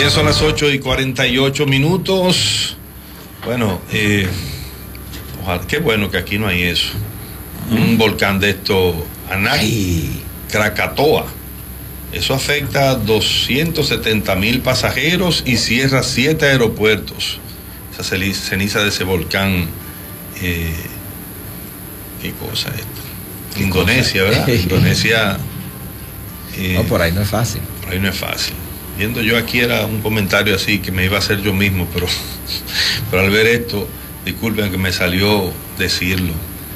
Bien, son las 8:48. Bueno, ojalá, qué bueno que aquí no hay eso. Un volcán de esto, Anak, Krakatoa. Eso afecta a 270,000 pasajeros y cierra 7 aeropuertos. Esa ceniza de ese volcán, ¿qué cosa es esto? Indonesia, ¿verdad? Indonesia. No, por ahí no es fácil. Por ahí no es fácil. Viendo yo aquí era un comentario así que me iba a hacer yo mismo, pero al ver esto, disculpen que me salió decirlo.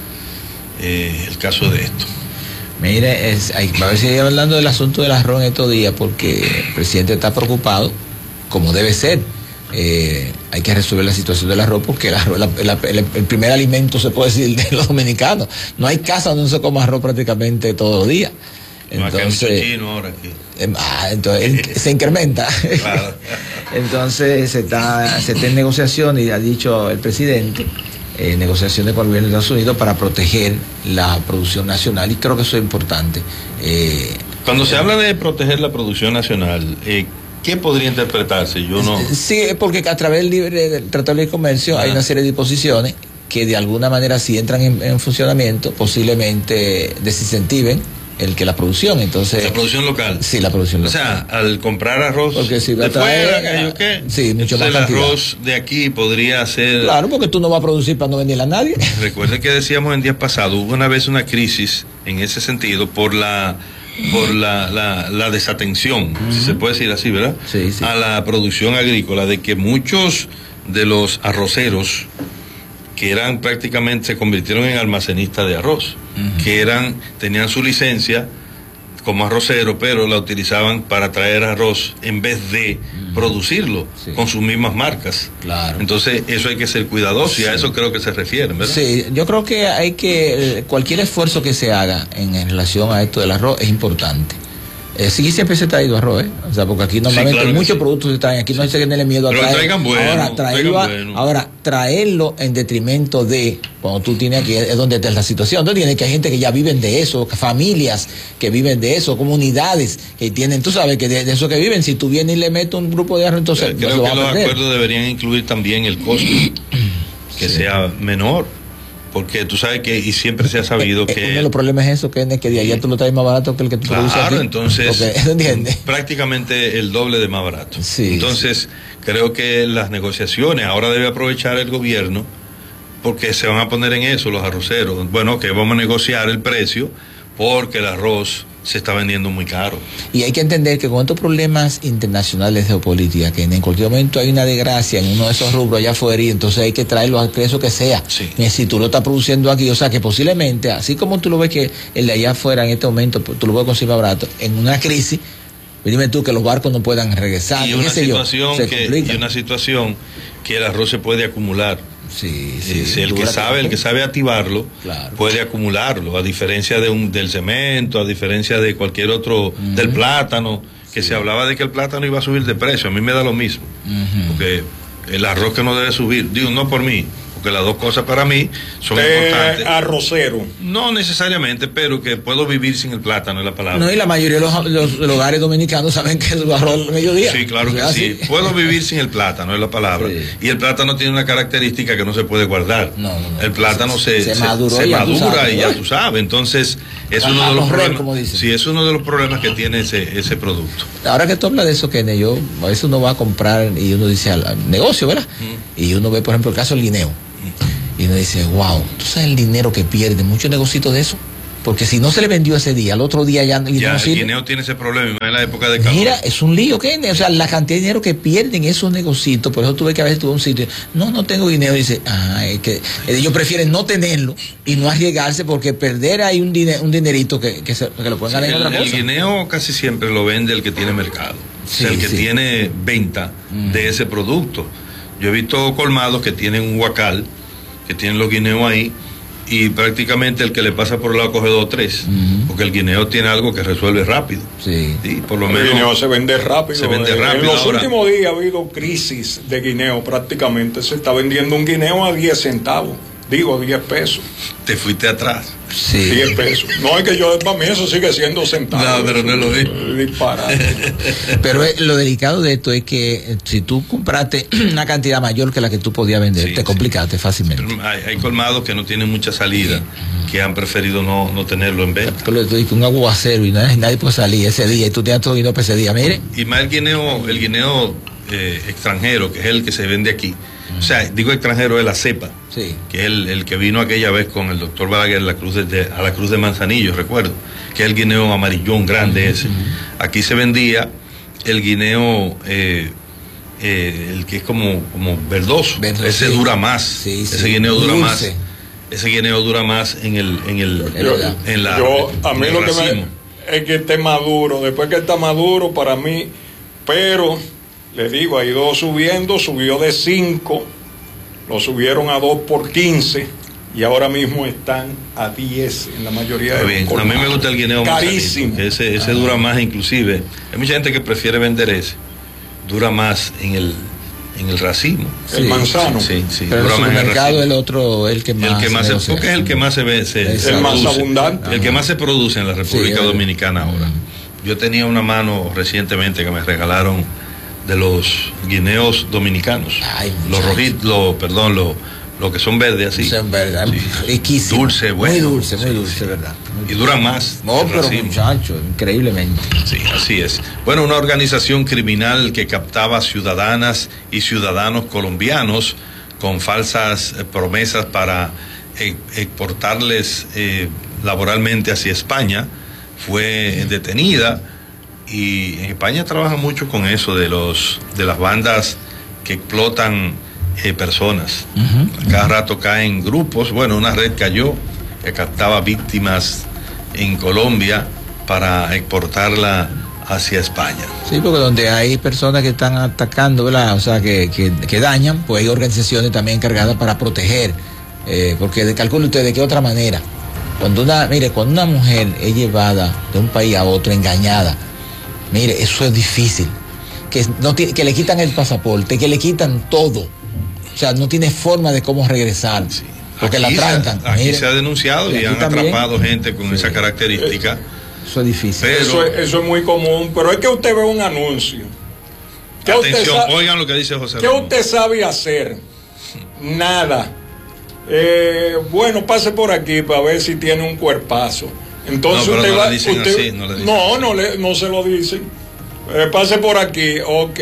El caso de esto. Mire, a ver si hablando del asunto del arroz en estos días, porque el presidente está preocupado, como debe ser. Hay que resolver la situación del arroz, porque el arroz, el primer alimento, se puede decir, de los dominicanos. No hay casa donde no se coma arroz prácticamente todos los días. Entonces, chino ahora aquí. Entonces se incrementa. Claro. Entonces se está en negociación, y ha dicho el presidente, negociaciones con el gobierno de Estados Unidos para proteger la producción nacional, y creo que eso es importante. Cuando se habla de proteger la producción nacional, ¿qué podría interpretarse? Yo no. Sí, porque a través del Tratado de Comercio hay una serie de disposiciones que de alguna manera, si entran en funcionamiento, posiblemente desincentiven la producción. Entonces, la producción local. Sí, la producción local. O sea, al comprar arroz, porque si de fuera, ¿qué? Sí, mucho más el cantidad. Arroz de aquí podría ser. Claro, porque tú no vas a producir para no venderle a nadie. Recuerde que decíamos en días pasados, hubo una vez una crisis en ese sentido por la desatención, si se puede decir así, ¿verdad? Sí, sí. A la producción agrícola, de que muchos de los arroceros que eran prácticamente, se convirtieron en almacenistas de arroz, que tenían su licencia como arrocero, pero la utilizaban para traer arroz en vez de producirlo con sus mismas marcas. Claro. Entonces eso hay que ser cuidadoso, y a eso creo que se refieren, ¿verdad? Sí, yo creo que cualquier esfuerzo que se haga en relación a esto del arroz es importante. Sí, siempre se ha traído arroz, o sea, porque aquí normalmente claro muchos productos se traen, aquí no hay que tenerle miedo a pero traer. Traigan bueno, ahora, traerlo en detrimento de, cuando tú tienes aquí, es donde está la situación. Entonces tienes que hay gente que ya viven de eso, familias que viven de eso, comunidades que tienen, tú sabes que de eso que viven, si tú vienes y le metes un grupo de arroz, entonces creo que los acuerdos deberían incluir también el costo, que sea menor. Porque tú sabes que, y siempre se ha sabido que... Uno de los problemas es eso, que de allá tú lo traes más barato que el que tú produces aquí. Claro, entonces, ¿entiendes? Prácticamente el doble de más barato. Sí, entonces, creo que las negociaciones, ahora debe aprovechar el gobierno, porque se van a poner en eso los arroceros. Bueno, que vamos a negociar el precio, porque el arroz se está vendiendo muy caro. Y hay que entender que con estos problemas internacionales de geopolítica, que en cualquier momento hay una desgracia en uno de esos rubros allá afuera, y entonces hay que traerlo al precio que sea. Sí. Y si tú lo estás produciendo aquí, o sea que posiblemente, así como tú lo ves que el de allá afuera en este momento, tú lo puedes conseguir más barato, en una crisis, dime tú que los barcos no puedan regresar. Y una situación que el arroz se puede acumular. Sí, el que sabe activarlo, claro, puede acumularlo, a diferencia del cemento, a diferencia de cualquier otro, del plátano, que se hablaba de que el plátano iba a subir de precio. A mí me da lo mismo, porque el arroz que no debe subir, digo, no por mí, porque las dos cosas para mí son importantes. Arrocero. No necesariamente, pero que puedo vivir sin el plátano, es la palabra. No, y la mayoría de los hogares dominicanos saben que es el arroz al mediodía. Sí, claro que sí. Puedo vivir sin el plátano, es la palabra. Sí. Y el plátano tiene una característica que no se puede guardar. No. El plátano se madura y ya tú sabes. Entonces, es uno de los problemas. Sí, es uno de los problemas que tiene ese producto. Ahora que tú hablas de eso, Kenneth, yo a veces uno va a comprar y uno dice al negocio, ¿verdad? Y uno ve, por ejemplo, el caso del guineo. Y uno dice, wow, ¿tú sabes el dinero que pierde muchos negocios de eso? Porque si no se le vendió ese día, al otro día ya no sirve. El guineo tiene ese problema en la época de calor. Mira, es un lío, Kenneth. O sea, la cantidad de dinero que pierden esos negocios. Por eso tú ves que a veces tú vas a un sitio, no tengo guineo. Y dice, es que ellos prefieren no tenerlo y no arriesgarse, porque perder ahí un dinerito que lo pueden ganar en otra cosa. El guineo casi siempre lo vende el que tiene mercado. Sí, o sea, el que tiene venta de ese producto. Yo he visto colmados que tienen un huacal, que tienen los guineos ahí, y prácticamente el que le pasa por el lado coge 2 o 3, porque el guineo tiene algo que resuelve rápido. Sí. Por lo menos el guineo se vende rápido. En los ahora, últimos días ha habido crisis de guineo, prácticamente se está vendiendo un guineo a 10 centavos. Digo, 10 pesos. Te fuiste atrás. Sí. 10 pesos. No, es que yo, para mí eso sigue siendo centavos. No, pero no es lo mismo. Disparate. Pero lo delicado de esto es que si tú compraste una cantidad mayor que la que tú podías vender, Sí, te complicaste fácilmente. Hay colmados que no tienen mucha salida, que han preferido no tenerlo en venta. Pero tú dices un aguacero y nadie puede salir ese día y tú tienes todo dinero para ese día. Mire. Y más el guineo extranjero, que es el que se vende aquí. O sea, digo extranjero de la cepa, Sí. que es el que vino aquella vez con el doctor Balaguer a la Cruz de Manzanillo, recuerdo, que es el guineo amarillón grande ese. Aquí se vendía el guineo, el que es como verdoso. Ese sí. dura más. Sí, ese guineo dura dulce. más. Ese guineo dura más en la A mí en el lo que racimo. me es que esté maduro. Después que está maduro, para mí, pero le digo, ha ido subiendo, subió de 5, lo subieron a 2 por 15 y ahora mismo están a 10 en la mayoría de Bien. los A mí me gusta el guineo carísimo. manzanito, que ese dura más inclusive. Hay mucha gente que prefiere vender ese. Dura más en el racimo. El manzano. Sí, Pero en dura el más supermercado racimo. el otro, el que más Porque es el que más se ve, el más produce, abundante. el que más se produce en la República Sí, Dominicana ahora. Yo tenía una mano recientemente que me regalaron de los guineos dominicanos. Ay, los muchacho. rojitos, los que son verdes así. Son verdad, Sí. riquísimo. Dulce, bueno. Muy dulce, muy Sí, dulce, sí. verdad. Y duran más. No, el pero racimo. muchacho, increíblemente. Sí, así es. Bueno, una organización criminal que captaba ciudadanas y ciudadanos colombianos con falsas promesas para exportarles laboralmente hacia España fue detenida, y en España trabajan mucho con eso de las bandas que explotan personas. Cada rato caen grupos. Bueno, una red cayó que captaba víctimas en Colombia para exportarla hacia España. Sí, porque donde hay personas que están atacando, ¿verdad? O sea, que dañan, pues hay organizaciones también encargadas para proteger. Porque calcule usted de qué otra manera. Cuando una mujer es llevada de un país a otro engañada, mire, eso es difícil. Que le quitan el pasaporte, que le quitan todo. O sea, no tiene forma de cómo regresar. Sí. Porque Aquí la trancan. Aquí mire. se ha denunciado y aquí han también. atrapado gente con esa característica. Eso es difícil. Pero- Eso es muy común, pero es que usted ve un anuncio. ¿Qué usted Atención, sabe- oigan lo que dice José ¿Qué Ramón. usted sabe hacer? Nada. Bueno, pase por aquí para ver si tiene un cuerpazo. Entonces No, pero usted no va, le dicen usted- así, no le dicen no se lo dicen. Pase por aquí, ok.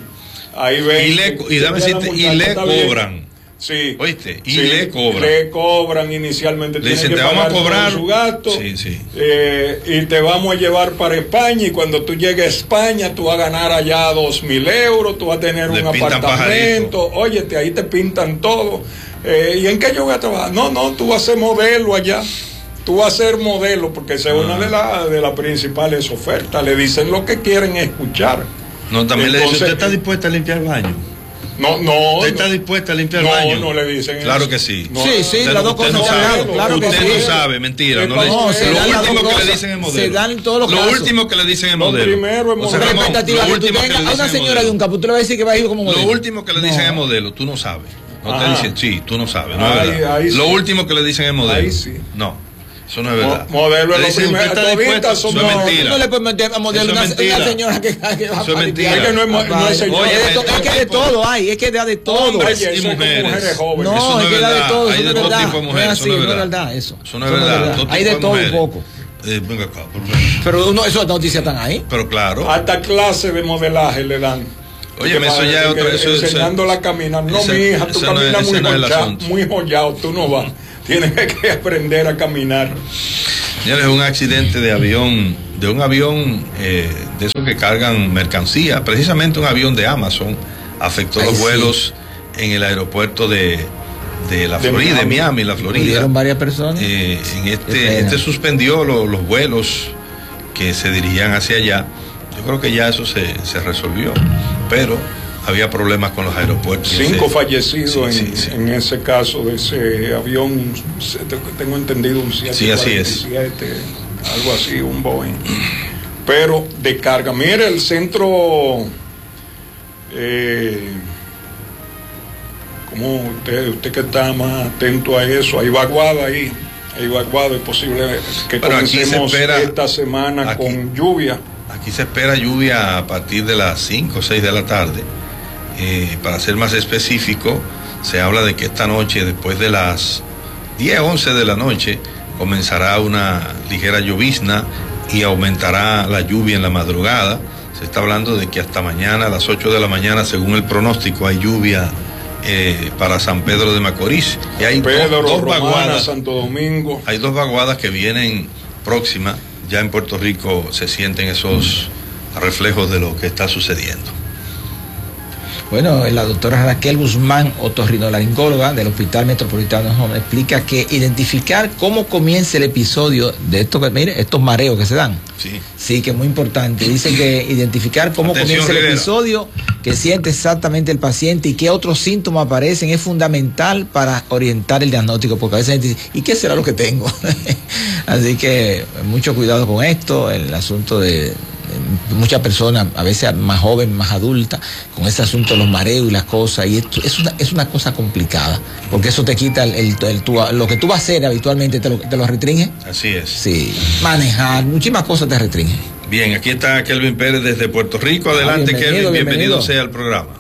Ahí ven. Y dame decirte, y le cobran. Sí. ¿Oíste? Y Sí, le cobran. Le cobran inicialmente. Le tienen dicen, que te vamos a pagar cobrar. todo su gasto. Sí, sí. Y te vamos a llevar para España. Y cuando tú llegues a España, tú vas a ganar allá 2.000 euros. Tú vas a tener Le un pintan apartamento. Óyete, ahí te pintan todo. ¿Y en qué yo voy a trabajar? No, tú vas a ser modelo allá. Tú vas a ser modelo, porque esa es una de las principales ofertas. Le dicen lo que quieren escuchar. No, también le dicen, Entonces, ¿usted está dispuesta a limpiar el baño? No. ¿Usted está dispuesta a limpiar el No, baño? no le dicen Claro eso. que sí. No. Sí, Usted las dos usted cosas no se han sabe. dado, claro que Usted sí. no sabe, mentira. No No, se lo dan las último dos que le cosas. dicen es modelo. Se dan todos los Lo casos. último que le dicen es Lo modelo. primero es José modelo. Ramón, Expectativa lo que tú último que tengas le a una dicen es señora de un modelo. campo, tú le vas a decir que va a ir como modelo. Lo último que le dicen No. es modelo, tú no sabes. No te Ajá. dicen, sí, tú no sabes, no es Ahí- verdad. ahí sí. Lo último que le dicen es modelo. Ahí sí. No, eso no es verdad. Modelo es Le lo dicen, primero. ¿usted está dispuesta? Toditas son Eso es no, mentira. No le puedes meter a modelo Eso es una mentira. señora que va Eso es a mentira. Es que no es señora. Oye, es que de todo hay, es que de todo. Hombres Oye, y eso es con mujeres. mujeres jóvenes. No, Eso no es es que da de verdad. todo, Hay eso de no es todo verdad. tipo de No mujeres, es así, eso no es no es verdad. verdad eso. Eso no es verdad. Todo Hay tipo de todo un mujeres. poco. Venga acá, por favor. Pero no, esas noticias están ahí. Pero claro. Hasta clase de modelaje le dan. Oye, eso ya es Que otro. Eso, enseñándola a caminar. No, ese- mi hija, tú ese no es- caminas ese no es el asunto. muy joyado, tú no vas. Tienes que aprender a caminar. Señores, un accidente de avión, de un avión de esos que cargan mercancía, precisamente un avión de Amazon, afectó Ay, los sí. vuelos en el aeropuerto de la De Florida, de Miami. Miami, la Florida. Murieron varias personas. En Qué pena. este suspendió los vuelos que se dirigían hacia allá. Yo creo que ya eso se resolvió, pero había problemas con los aeropuertos. 5 fallecidos Sí, sí. en ese caso de ese avión, tengo entendido un 747, Sí, así es. algo así, un Boeing. Pero de carga. Mire, el centro como usted que está más atento a eso, hay vaguada ahí, es posible que comencemos esta semana con lluvia. Aquí se espera lluvia a partir de las 5 o 6 de la tarde. Para ser más específico, se habla de que esta noche, después de las 10 o 11 de la noche, comenzará una ligera llovizna y aumentará la lluvia en la madrugada. Se está hablando de que hasta mañana a las 8 de la mañana, según el pronóstico, hay lluvia para San Pedro de Macorís. Y hay dos vaguadas, Santo Domingo. Hay dos vaguadas que vienen próximas. Ya en Puerto Rico se sienten esos reflejos de lo que está sucediendo. Bueno, la doctora Raquel Guzmán, otorrinolaringóloga del Hospital Metropolitano Home, explica que identificar cómo comienza el episodio de estos mareos que se dan. Sí, que es muy importante. Dice que identificar cómo comienza el episodio, que siente exactamente el paciente y qué otros síntomas aparecen es fundamental para orientar el diagnóstico, porque a veces la gente dice, ¿y qué será lo que tengo? Así que mucho cuidado con esto, el asunto de muchas personas, a veces más jóvenes, más adultas, con ese asunto de los mareos y las cosas, y esto es una cosa complicada, porque eso te quita lo que tú vas a hacer habitualmente, te lo restringe. Así es. Sí, manejar, muchísimas cosas te restringen. Bien, aquí está Kelvin Pérez desde Puerto Rico. Adelante, Kelvin, bienvenido sea al programa.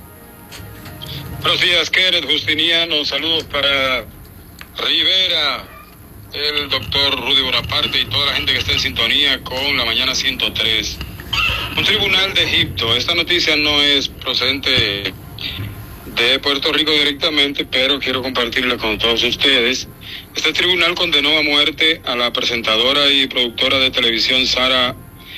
Buenos días, Kenneth, Justiniano, saludos para Rivera, el doctor Rudy Bonaparte y toda la gente que está en sintonía con la mañana 103. Un tribunal de Egipto, esta noticia no es procedente de Puerto Rico directamente, pero quiero compartirla con todos ustedes. Este tribunal condenó a muerte a la presentadora y productora de televisión Sara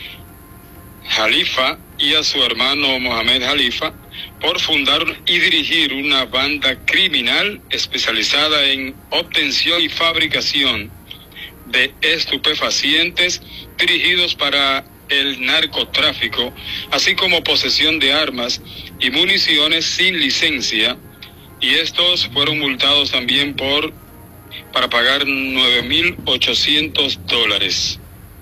Jalifa y a su hermano Mohamed Jalifa por fundar y dirigir una banda criminal especializada en obtención y fabricación de estupefacientes dirigidos para el narcotráfico, así como posesión de armas y municiones sin licencia, y estos fueron multados también para pagar $9,800.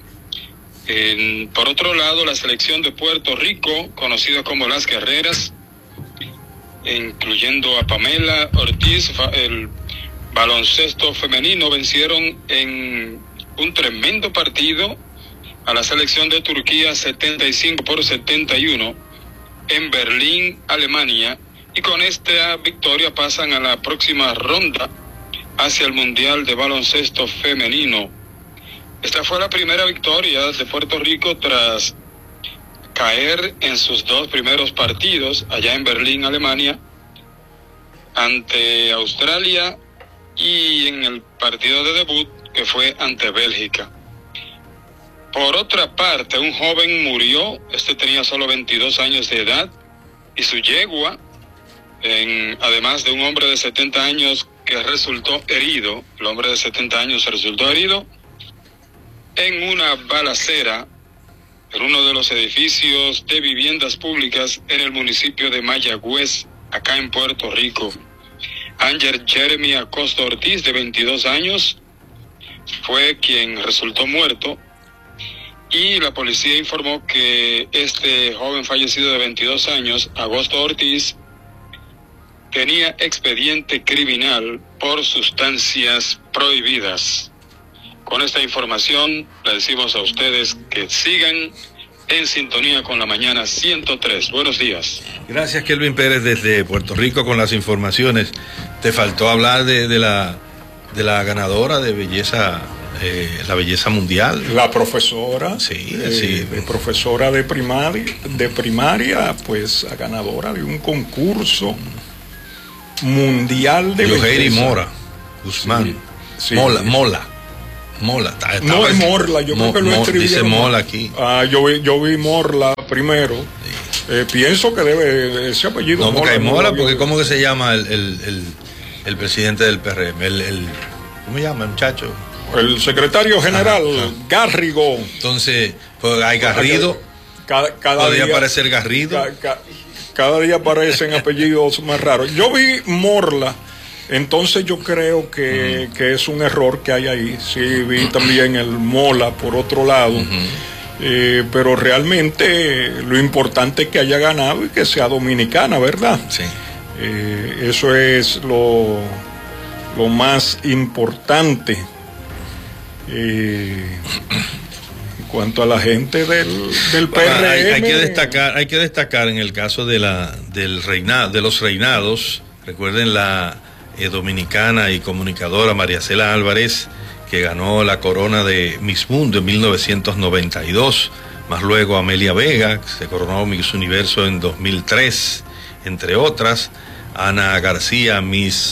Por otro lado, la selección de Puerto Rico, conocida como Las Guerreras, incluyendo a Pamela Ortiz, el baloncesto femenino, vencieron en un tremendo partido a la selección de Turquía 75-71 en Berlín, Alemania, y con esta victoria pasan a la próxima ronda hacia el Mundial de Baloncesto Femenino. Esta fue la primera victoria de Puerto Rico tras caer en sus dos primeros partidos allá en Berlín, Alemania, ante Australia, y en el partido de debut que fue ante Bélgica. Por otra parte, un joven murió, tenía solo 22 años de edad, y su yegua, además de un hombre de 70 años que resultó herido. El hombre de 70 años resultó herido en una balacera en uno de los edificios de viviendas públicas en el municipio de Mayagüez, acá en Puerto Rico. Ángel Jeremy Acosta Ortiz, de 22 años, fue quien resultó muerto, y la policía informó que este joven fallecido de 22 años, Agosto Ortiz, tenía expediente criminal por sustancias prohibidas. Con esta información le decimos a ustedes que sigan en sintonía con la mañana 103. Buenos días. Gracias, Kelvin Pérez, desde Puerto Rico con las informaciones. Te faltó hablar de la ganadora de belleza, la belleza mundial. La profesora. Sí, profesora de primaria, pues ganadora de un concurso mundial de belleza. Yoheri Mora Guzmán. Sí. Mola. No es Morla, yo creo que lo escribieron. Dice Mola aquí. Yo vi Morla primero. Sí. Pienso que debe ese apellido. No, porque hay Mola, porque ¿cómo que se llama el presidente del PRM? ¿Cómo se llama el muchacho? El secretario general, Garrigo. Entonces, pues hay Garrido. Cada día aparecer Garrido. Cada día aparecen apellidos más raros. Yo vi Morla. Entonces yo creo que es un error que hay ahí. Sí, vi también el Mola por otro lado. Pero realmente lo importante es que haya ganado y que sea dominicana, ¿verdad? Sí. Eso es lo más importante. En cuanto a la gente del PRM, hay que destacar en el caso de los reinados. Recuerden la dominicana y comunicadora María Cela Álvarez, que ganó la corona de Miss Mundo en 1992, más luego Amelia Vega, que se coronó Miss Universo en 2003, entre otras. Ana García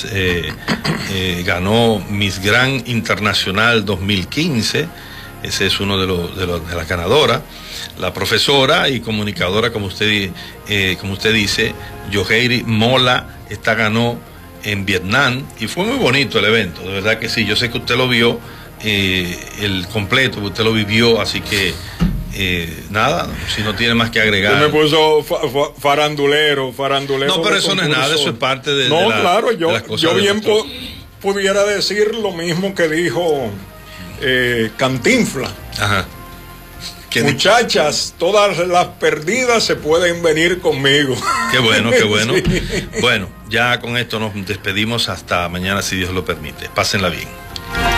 ganó Miss Gran Internacional 2015, ese es uno de las ganadoras. La profesora y comunicadora, como usted dice, Yoheiri Mola, ganó en Vietnam, y fue muy bonito el evento, de verdad que sí. Yo sé que usted lo vio el completo, usted lo vivió, así que nada, si no tiene más que agregar. Usted me puso farandulero. No, pero eso no es nada, eso es parte de claro, de las cosas yo bien pudiera decir lo mismo que dijo Cantinflas. Ajá. Muchachas, todas las perdidas se pueden venir conmigo. Qué bueno, qué bueno. Sí. Bueno, ya con esto nos despedimos hasta mañana, si Dios lo permite. Pásenla bien.